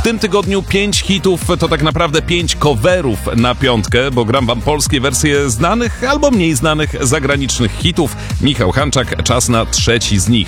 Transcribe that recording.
tym tygodniu 5 hitów to tak naprawdę 5 coverów na piątkę, bo gram wam polskie wersje znanych albo mniej znanych zagranicznych hitów. Michał Hanczak, czas na trzeci z nich.